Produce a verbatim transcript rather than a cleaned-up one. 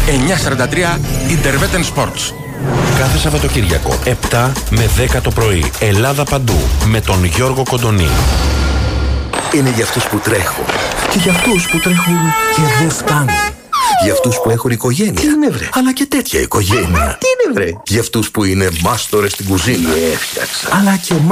εννιά σαράντα τρία Interveten Sports. Κάθε Σαββατοκύριακο, επτά με δέκα το πρωί, Ελλάδα παντού, με τον Γιώργο Κοντονή. Είναι για αυτούς που τρέχουν και για αυτούς που τρέχουν και δεν φτάνουν. Για αυτούς που έχουν οικογένεια. Τι είναι βρε? Αλλά και τέτοια οικογένεια. Τι είναι βρε? Για αυτούς που είναι μάστορες στην κουζίνα. Έφτιαξα. Αλλά και